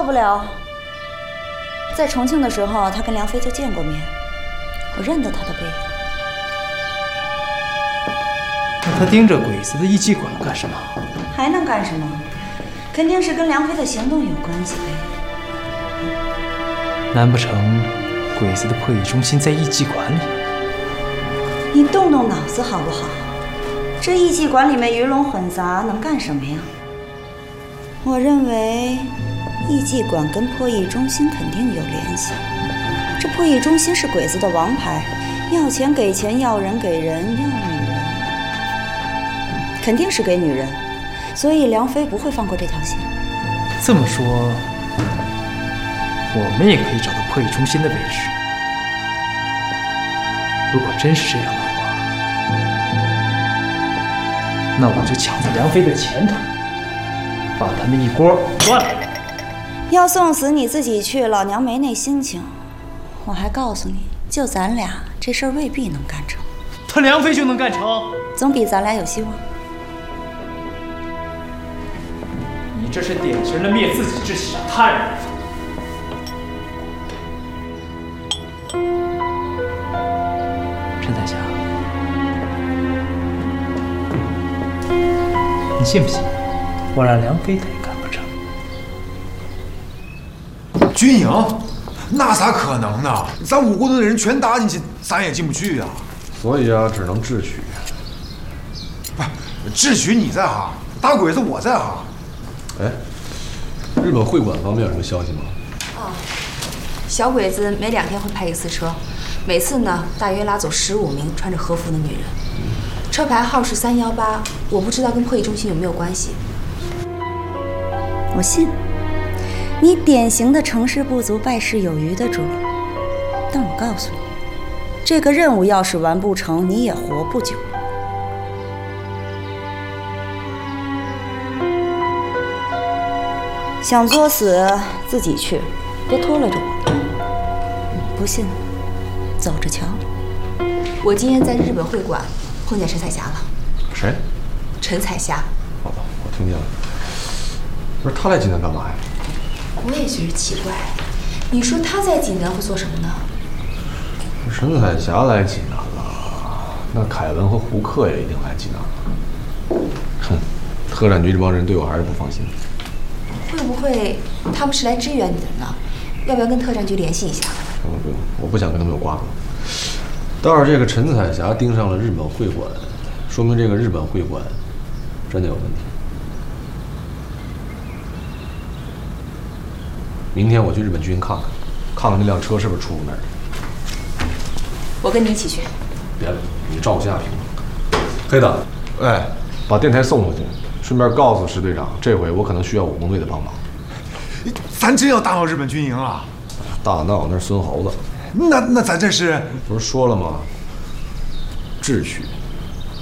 错不了。在重庆的时候，他跟梁飞就见过面，我认得他的背影。 那他盯着鬼子的艺伎馆干什么？ 还能干什么？肯定是跟梁飞的行动有关系呗。 难不成鬼子的破译中心在艺伎馆里？ 你动动脑子好不好？这艺伎馆里面鱼龙混杂，能干什么呀？我认为艺伎馆跟破译中心肯定有联系。这破译中心是鬼子的王牌，要钱给钱，要人给人，要女人肯定是给女人，所以梁飞不会放过这条线。 这么说，我们也可以找到破译中心的位置。如果真是这样的话，那我就抢在梁飞的前头，把他们一锅端了。 要送死你自己去，老娘没那心情。我还告诉你，就咱俩这事儿未必能干成。 他梁飞就能干成？ 总比咱俩有希望。 你这是典型的灭自己之息，他人而防。陈彩霞，你信不信我让梁飞他也干不成？ 军营？那咋可能呢？咱五国的人全打进去，咱也进不去呀。 所以啊，只能智取。 不，智取你在行，打鬼子我在行。 哎，日本会馆方面有什么消息吗？ 小鬼子每2天会派1次车，每次呢大约拉走15名穿着和服的女人，车牌号是318，我不知道跟破译中心有没有关系。 我信，你典型的成事不足败事有余的主。但我告诉你，这个任务要是完不成，你也活不久。想作死自己去，别拖累着我。不信，走着瞧。 我今天在日本会馆碰见陈彩霞了。 谁？ 陈彩霞。 哦，我听见了。不是他来济南干嘛呀？ 我也觉得奇怪，你说他在济南会做什么呢？ 陈彩霞来济南了，那凯文和胡克也一定来济南了。哼，特战局这帮人对我还是不放心。 会不会他们是来支援你的呢？要不要跟特战局联系一下？ 不用，我不想跟他们有瓜葛。倒是这个陈彩霞盯上了日本会馆，说明这个日本会馆真的有问题。明天我去日本军营看看那辆车是不是出入那儿。 我跟你一起去。 别了，你照顾下平。黑的， 哎， 把电台送过去，顺便告诉石队长，这回我可能需要武工队的帮忙。 咱真要打到日本军营啊？ 大闹那是孙猴子。 那咱这是不是说了吗？智取。